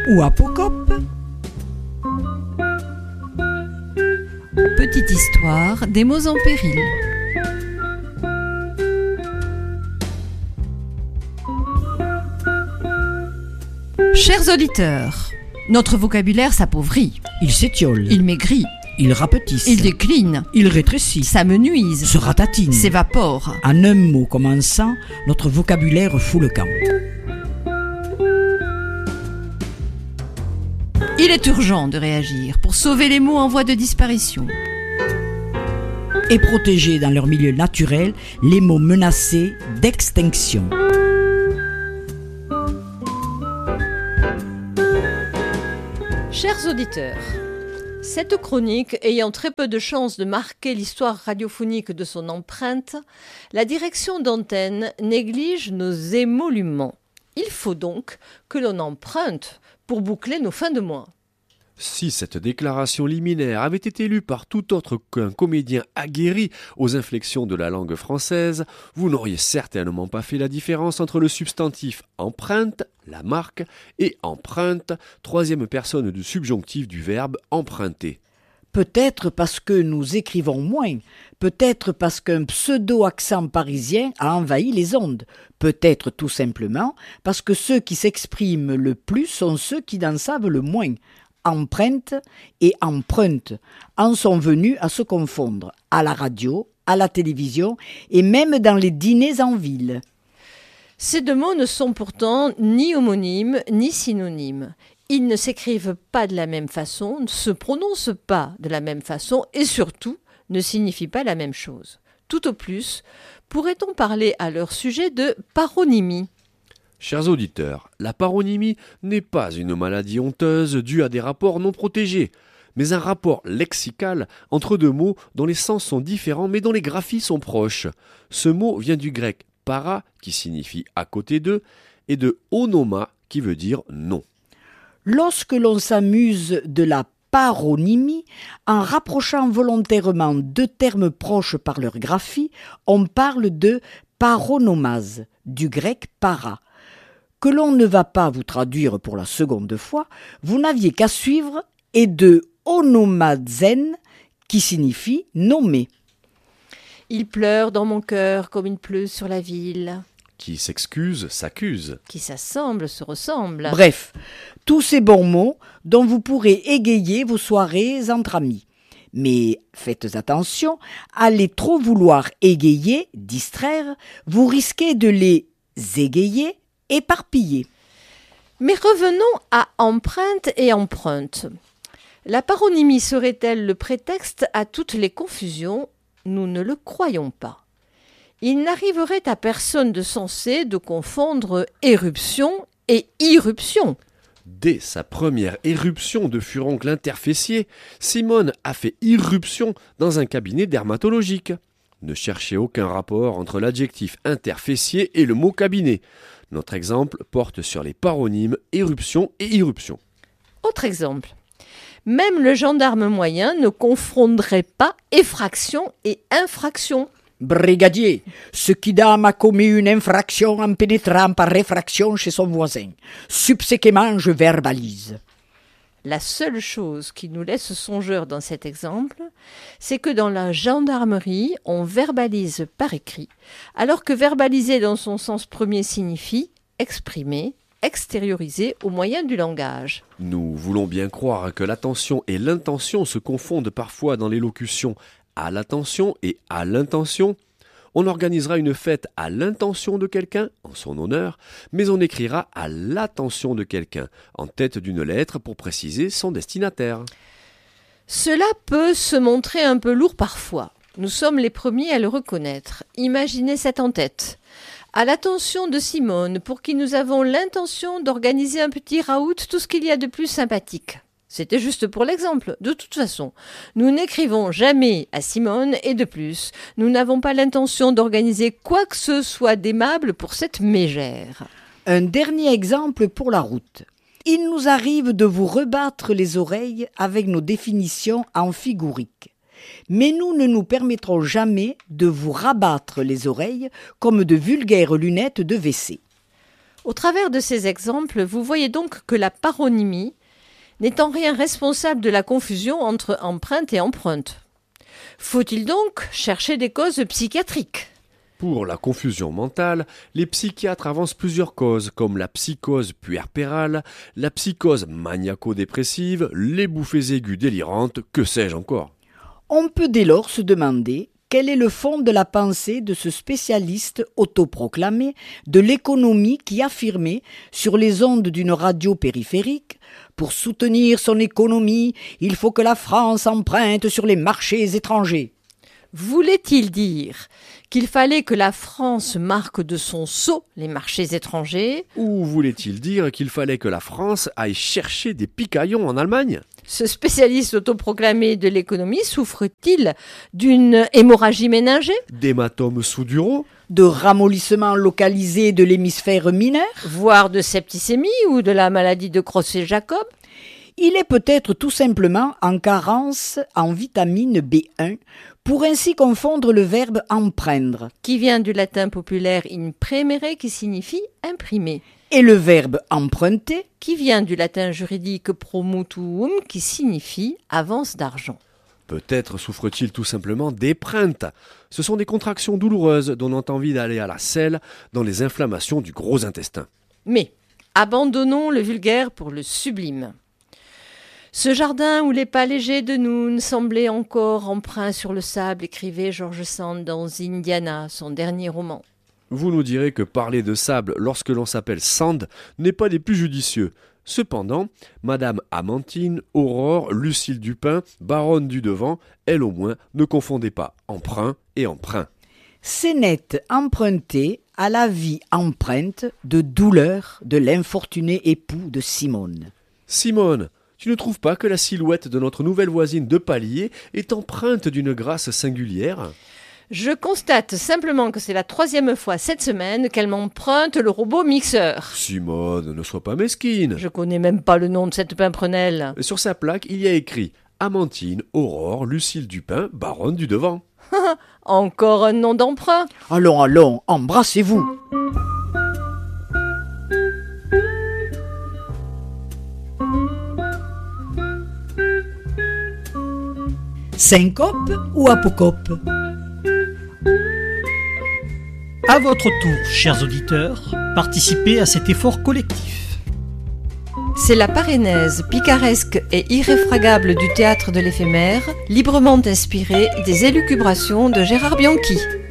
ou apocope. Petite histoire des mots en péril. Chers auditeurs, notre vocabulaire s'appauvrit, Il s'étiole, il maigrit, il rapetisse, il décline, il rétrécit, s'amenuise, se ratatine. s'évapore. En un mot commençant, notre vocabulaire fout le camp. Il est urgent de réagir pour sauver les mots en voie de disparition. Et protéger dans leur milieu naturel les mots menacés d'extinction. Chers auditeurs, cette chronique ayant très peu de chances de marquer l'histoire radiophonique de son empreinte, la direction d'antenne néglige nos émoluments. Il faut donc que l'on emprunte pour boucler nos fins de mois. Si cette déclaration liminaire avait été lue par tout autre qu'un comédien aguerri aux inflexions de la langue française, vous n'auriez certainement pas fait la différence entre le substantif empreinte, la marque, et empreinte, troisième personne du subjonctif du verbe emprunter. Peut-être parce que nous écrivons moins, peut-être parce qu'un pseudo-accent parisien a envahi les ondes, peut-être tout simplement parce que ceux qui s'expriment le plus sont ceux qui n'en savent le moins. Empreinte et empreinte en sont venus à se confondre à la radio, à la télévision et même dans les dîners en ville. Ces deux mots ne sont pourtant ni homonymes ni synonymes. Ils ne s'écrivent pas de la même façon, ne se prononcent pas de la même façon et surtout ne signifient pas la même chose. Tout au plus, pourrait-on parler à leur sujet de paronymie ? Chers auditeurs, la paronymie n'est pas une maladie honteuse due à des rapports non protégés, mais un rapport lexical entre deux mots dont les sens sont différents mais dont les graphies sont proches. Ce mot vient du grec para, qui signifie à côté d'eux, et de onoma, qui veut dire non. Lorsque l'on s'amuse de la paronymie, en rapprochant volontairement deux termes proches par leur graphie, on parle de paronomase, du grec para. Que l'on ne va pas vous traduire pour la seconde fois, vous n'aviez qu'à suivre, et de onomazen, qui signifie nommer. Il pleure dans mon cœur comme il pleut sur la ville. Qui s'excuse, s'accuse. Qui s'assemble se ressemble. Bref, tous ces bons mots dont vous pourrez égayer vos soirées entre amis. Mais faites attention, à les trop vouloir égayer, distraire, vous risquez de les égayer, éparpiller. Mais revenons à empreinte et empreinte. La paronymie serait-elle le prétexte à toutes les confusions ? Nous ne le croyons pas. Il n'arriverait à personne de sensé de confondre éruption et irruption. Dès sa première éruption de furoncle interfessier, Simone a fait irruption dans un cabinet dermatologique. Ne cherchez aucun rapport entre l'adjectif interfessier et le mot cabinet. Notre exemple porte sur les paronymes éruption et irruption. Autre exemple. Même le gendarme moyen ne confondrait pas effraction et infraction. Brigadier, ce quidam a commis une infraction en pénétrant par réfraction chez son voisin. Subséquemment, je verbalise. La seule chose qui nous laisse songeur dans cet exemple, c'est que dans la gendarmerie, on verbalise par écrit, alors que verbaliser dans son sens premier signifie exprimer, extérioriser au moyen du langage. Nous voulons bien croire que l'attention et l'intention se confondent parfois dans l'élocution à l'attention et à l'intention. On organisera une fête à l'intention de quelqu'un, en son honneur, mais on écrira à l'attention de quelqu'un, en tête d'une lettre pour préciser son destinataire. Cela peut se montrer un peu lourd parfois. Nous sommes les premiers à le reconnaître. Imaginez cette en tête. À l'attention de Simone, pour qui nous avons l'intention d'organiser un petit raout, tout ce qu'il y a de plus sympathique. C'était juste pour l'exemple. De toute façon, nous n'écrivons jamais à Simone et de plus, nous n'avons pas l'intention d'organiser quoi que ce soit d'aimable pour cette mégère. Un dernier exemple pour la route. Il nous arrive de vous rebattre les oreilles avec nos définitions amphigoriques. Mais nous ne nous permettrons jamais de vous rabattre les oreilles comme de vulgaires lunettes de WC. Au travers de ces exemples, vous voyez donc que la paronymie n'est en rien responsable de la confusion entre empreinte et empreinte. Faut-il donc chercher des causes psychiatriques ? Pour la confusion mentale, les psychiatres avancent plusieurs causes, comme la psychose puerpérale, la psychose maniaco-dépressive, les bouffées aiguës délirantes, que sais-je encore. On peut dès lors se demander quel est le fond de la pensée de ce spécialiste autoproclamé de l'économie qui affirmait, sur les ondes d'une radio périphérique, « Pour soutenir son économie, il faut que la France emprunte sur les marchés étrangers ». Voulait-il dire qu'il fallait que la France marque de son sceau les marchés étrangers ? Ou voulait-il dire qu'il fallait que la France aille chercher des picaillons en Allemagne ? Ce spécialiste autoproclamé de l'économie souffre-t-il d'une hémorragie méningée ? D'hématomes sous-duraux ? De ramollissement localisé de l'hémisphère mineur ? Voire de septicémie ou de la maladie de Creutzfeldt-Jakob ? Il est peut-être tout simplement en carence en vitamine B1, pour ainsi confondre le verbe empreindre, qui vient du latin populaire impremere, qui signifie imprimer, et le verbe emprunter, qui vient du latin juridique promutuum, qui signifie avance d'argent. Peut-être souffre-t-il tout simplement d'épreintes. Ce sont des contractions douloureuses dont on a envie d'aller à la selle dans les inflammations du gros intestin. Mais abandonnons le vulgaire pour le sublime. Ce jardin où les pas légers de Noun semblaient encore empreints sur le sable, écrivait George Sand dans Indiana, son dernier roman. Vous nous direz que parler de sable lorsque l'on s'appelle Sand n'est pas des plus judicieux. Cependant, Madame Amantine, Aurore, Lucille Dupin, baronne du Devant, elle au moins ne confondait pas emprunt et emprunt. Sénète emprunté à la vie empreinte de douleur de l'infortuné époux de Simone. Simone, tu ne trouves pas que la silhouette de notre nouvelle voisine de palier est empreinte d'une grâce singulière ? Je constate simplement que c'est la 3e fois cette semaine qu'elle m'emprunte le robot mixeur. Simone, ne sois pas mesquine. Je connais même pas le nom de cette pimprenelle. Sur sa plaque, il y a écrit Amantine, Aurore, Lucille Dupin, baronne du Devant. Encore un nom d'emprunt. Allons, allons, embrassez-vous. Syncope ou apocope ? À votre tour, chers auditeurs, participez à cet effort collectif. C'est la parénèse picaresque et irréfragable du théâtre de l'éphémère, librement inspirée des élucubrations de Gérard Bianchi.